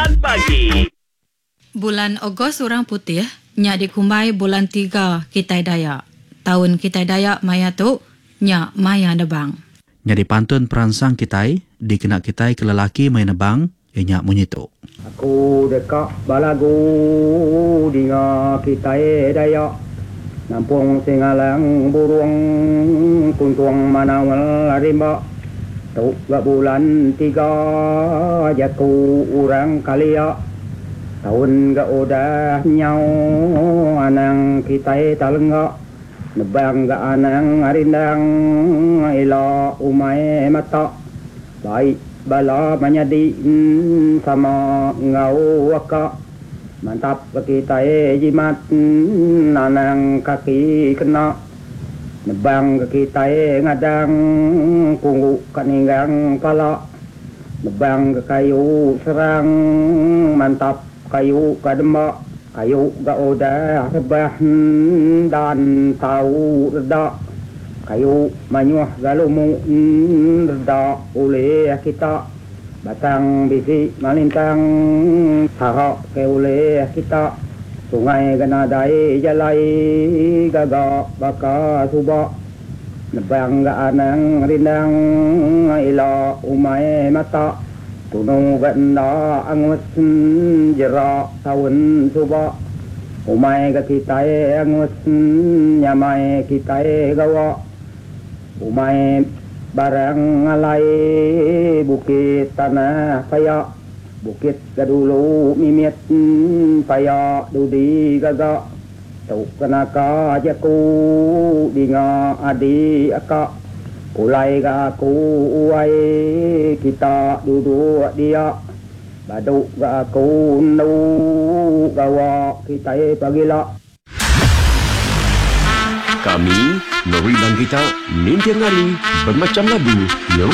Bulan Pagi. Bulan Ogos orang putih, nya dikumai bulan 3 Kitai Dayak. Tahun Kitai Dayak maya tu, nya maya nebang. Nya dipantun peransang Kitai, dikena Kitai ke lelaki maya nebang, nya munyitu. Aku dekat balagu dinga Kitai Dayak. Nampung singalang burung kuntuang manawal rimba. Tuk gak bulan 3 jaku orang kalia. Tahun gak udah nyau anang Kitai talenggak. Nebang gak anang arindang ila umai mata. Baik bala manyadi sama ngau waka. Mantap Kitai jimat anang kaki kena. Nebang Kitai ngadang kunggu kaninggang pala. Nebang kayu serang mantap kayu kadembak. Kayu gak udah rebah dan tahu reda. Kayu manyuah galumu reda oleh kita. Batang bisi malintang sahak ke oleh kita. Sungai ganadai jalai gagak baka subak. Nebang gak anang rindang ila umai mata. Tunung ganda angus jerak tahun subak. Umai ke Kitai angus nyamai Kitai gawa. Umai barang alai bukit tanah payak. Bukit gadulu mimit payak dudi gagak. Tuk kenaka jaku dinga adi akak. Ulai ga aku uai kita duduk dia. Baduk ga aku nu gawa Kitai pagila. Kami, Nori dan kita, minti ngali bermacam lagu yang